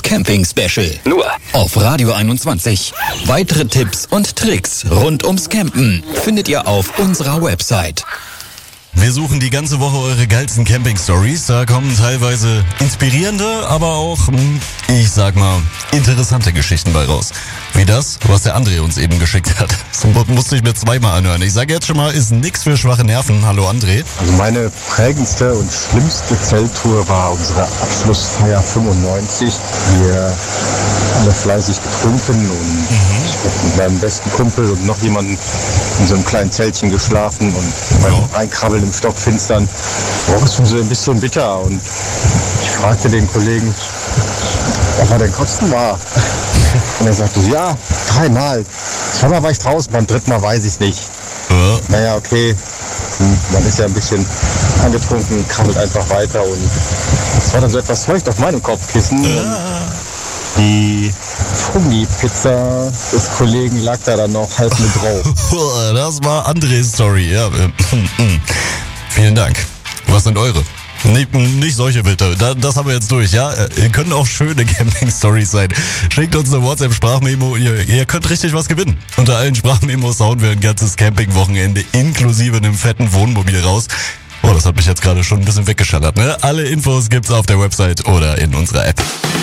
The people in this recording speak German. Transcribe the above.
Camping Special. Nur auf Radio 21. Weitere Tipps und Tricks rund ums Campen findet ihr auf unserer Website. Wir suchen die ganze Woche eure geilsten Camping-Stories. Da kommen teilweise inspirierende, aber auch, ich sag mal, interessante Geschichten bei raus. Wie das, was der André uns eben geschickt hat. Das musste ich mir zweimal anhören. Ich sage jetzt schon mal, ist nix für schwache Nerven. Hallo André. Also meine prägendste und schlimmste Zelttour war unsere Abschlussfeier 95. Wir alle fleißig getrunken und ich habe mit meinem besten Kumpel und noch jemanden in so einem kleinen Zeltchen geschlafen und beim Reinkrabbeln im Stockfinstern war es schon so ein bisschen bitter und ich fragte den Kollegen, ob er denn kotzen war. Und er sagte, ja, 3-mal. 2-mal war ich draußen, beim 3. Mal weiß ich nicht. Ja. Naja, okay. Man ist ja ein bisschen angetrunken, krabbelt einfach weiter und es war dann so etwas feucht auf meinem Kopfkissen. Die Fungi-Pizza des Kollegen lag da dann noch halb mit drauf. Das war Andres Story, ja. Vielen Dank. Was sind eure? Nicht solche bitte. Das haben wir jetzt durch, ja? Können auch schöne Camping-Stories sein. Schickt uns eine WhatsApp-Sprachmemo. Ihr könnt richtig was gewinnen. Unter allen Sprachmemos hauen wir ein ganzes Camping-Wochenende inklusive einem fetten Wohnmobil raus. Oh, das hat mich jetzt gerade schon ein bisschen weggeschallert, ne? Alle Infos gibt's auf der Website oder in unserer App.